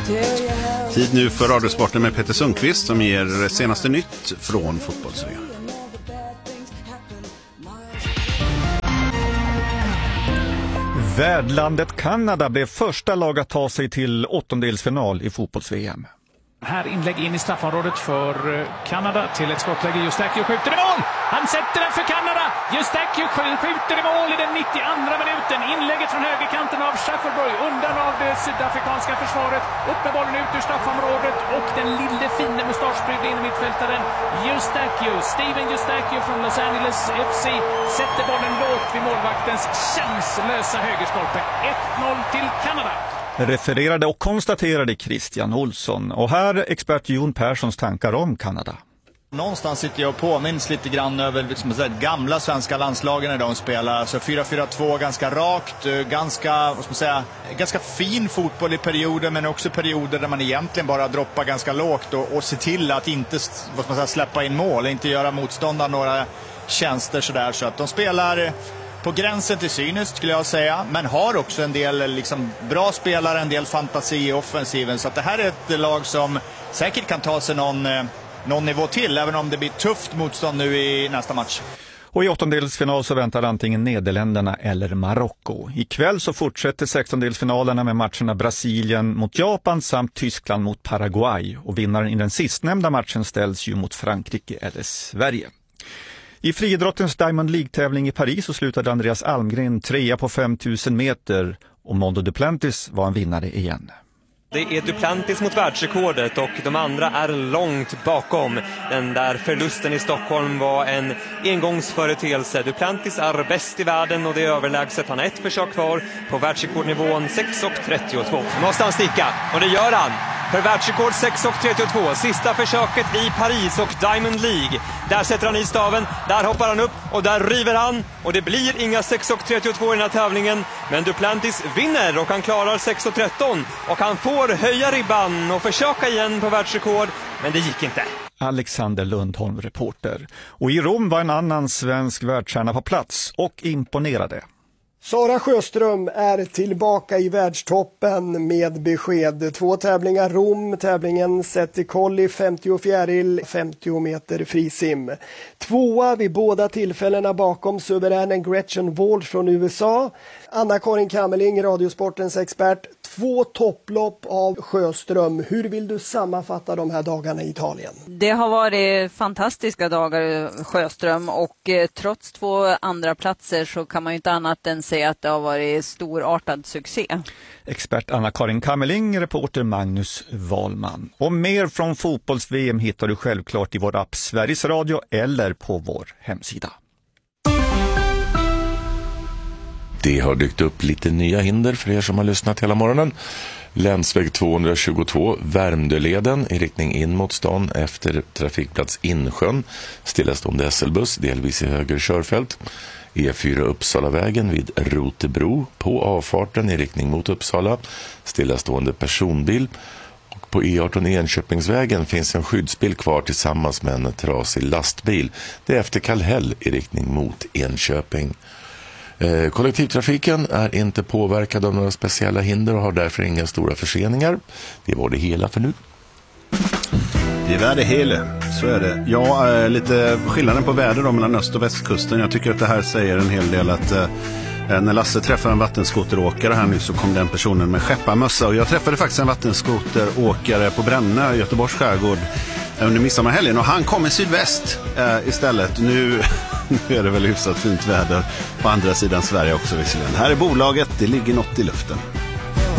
Tid nu för Radiosporten med Peter Sundqvist som ger senaste nytt från fotbolls-VM. Värdlandet Kanada blev första lag att ta sig till åttondelsfinal i fotbolls-VM. Här inlägg in i straffområdet för Kanada till ett skottläge. Justakio skjuter i mål! Han sätter den för Kanada! Justakio skjuter i mål i den 92:a minuten. Inlägget från högerkanten av Schaffelberg undan av det sydafrikanska försvaret. Upp med bollen ut ur straffområdet och den lille fine mustaschprydde in i mittfältaren Justakio, Steven Justakio från Los Angeles FC sätter bollen lågt vid målvaktens chanslösa högerstolpe. 1-0 till Kanada. Refererade och konstaterade Christian Olsson. Och här är expert Jon Perssons tankar om Kanada. Någonstans sitter jag och påminns lite grann över liksom, gamla svenska landslagen när de spelar. Alltså 4-4-2, ganska rakt, ganska fin fotboll i perioder, men också perioder där man egentligen bara droppar ganska lågt och ser till att inte släppa in mål, inte göra motståndaren några tjänster sådär. Så att de spelar på gränsen till cyniskt skulle jag säga, men har också en del liksom, bra spelare, en del fantasi i offensiven. Så att det här är ett lag som säkert kan ta sig någon nivå till, även om det blir tufft motstånd nu i nästa match. Och i åttondelsfinal så väntar antingen Nederländerna eller Marocko. Ikväll så fortsätter 16-delsfinalerna med matcherna Brasilien mot Japan samt Tyskland mot Paraguay. Och vinnaren i den sistnämnda matchen ställs ju mot Frankrike eller Sverige. I friidrottens Diamond League-tävling i Paris så slutade Andreas Almgren 3 på 5000 meter och Mondo Duplantis var en vinnare igen. Det är Duplantis mot världsrekordet och de andra är långt bakom. Den där förlusten i Stockholm var en engångsföreteelse. Duplantis är bäst i världen och det är överlägset. Han har ett försök kvar på världsrekordnivån 6,32. Nu måste han sticka och det gör han. För världsrekord 6,32. Sista försöket i Paris och Diamond League. Där sätter han i staven, där hoppar han upp och där river han. Och det blir inga 6,32 i den här tävlingen. Men Duplantis vinner och han klarar 6,13. Och han får höja ribban och försöka igen på världsrekord. Men det gick inte. Alexander Lundholm, reporter. Och i Rom var en annan svensk världsstjärna på plats och imponerade. Sara Sjöström är tillbaka i världstoppen med besked. 2 tävlingar Rom, tävlingen sett i kolli, 50 fjäril, 50 meter frisim. 2 vid båda tillfällena bakom suveränen Gretchen Walsh från USA. Anna-Karin Kammerling, Radiosportens expert. 2 topplopp av Sjöström. Hur vill du sammanfatta de här dagarna i Italien? Det har varit fantastiska dagar Sjöström och trots 2 andra platser så kan man ju inte annat än säga att det har varit storartad succé. Expert Anna-Karin Kammerling, reporter Magnus Wahlman. Och mer från fotbolls-VM hittar du självklart i vår app Sveriges Radio eller på vår hemsida. Det har dykt upp lite nya hinder för er som har lyssnat hela morgonen. Länsväg 222, Värmdöleden i riktning in mot stan efter trafikplats Insjön. Stillastående SL-buss, delvis i höger körfält. E4 Uppsalavägen vid Rotebro på avfarten i riktning mot Uppsala. Stillastående personbil. Och på E18 Enköpingsvägen finns en skyddsbil kvar tillsammans med en trasig lastbil. Det är efter Kallhäll i riktning mot Enköping. Kollektivtrafiken är inte påverkad av några speciella hinder och har därför inga stora förseningar. Det var det hela för nu. Det var det hela, så är det. Ja, lite skillnaden på väder då mellan öst- och västkusten. Jag tycker att det här säger en hel del att när Lasse träffade en vattenskoteråkare här nu så kom den personen med skepparmössa. Och jag träffade faktiskt en vattenskoteråkare på Brännö, Göteborgs skärgård, under midsommarhelgen. Och han kom i sydväst istället. Nu är det väl hyfsat fint väder på andra sidan Sverige också visserligen. Här är bolaget, det ligger något i luften.